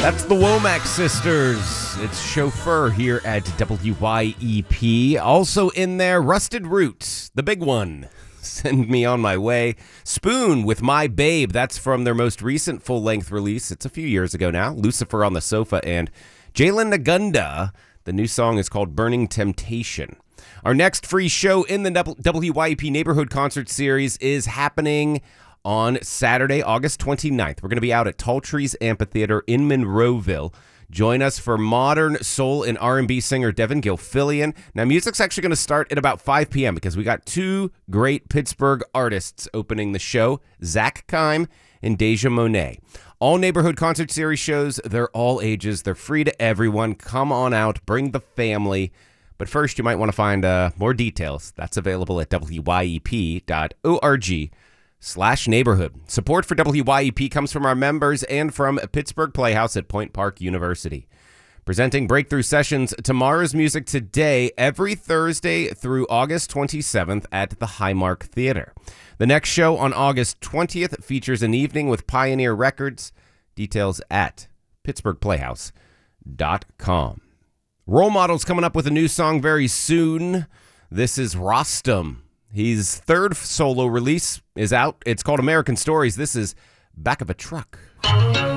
That's the Womack Sisters. It's Chauffeur here at WYEP. Also in there, Rusted Roots, the big one. Send Me On My Way. Spoon with My Babe. That's from their most recent full-length release. It's a few years ago now. Lucifer on the Sofa. And Jalen Nagunda. The new song is called Burning Temptation. Our next free show in the WYEP Neighborhood Concert Series is happening on Saturday, August 29th. We're going to be out at Tall Trees Amphitheater in Monroeville. Join us for modern soul and R&B singer Devin Gilfillian. Now, music's actually going to start at about 5 p.m. because we got two great Pittsburgh artists opening the show, Zach Kime and Deja Monet. All Neighborhood Concert Series shows, they're all ages. They're free to everyone. Come on out. Bring the family. But first, you might want to find more details. That's available at wyep.org/neighborhood. Support for WYEP comes from our members and from Pittsburgh Playhouse at Point Park University. Presenting Breakthrough Sessions, Tomorrow's Music Today, every Thursday through August 27th at the Highmark Theater. The next show on August 20th features an evening with Pioneer Records. Details at pittsburghplayhouse.com. Role Model's coming up with a new song very soon. This is Rostam. His third solo release is out. It's called American Stories. This is Back of a Truck.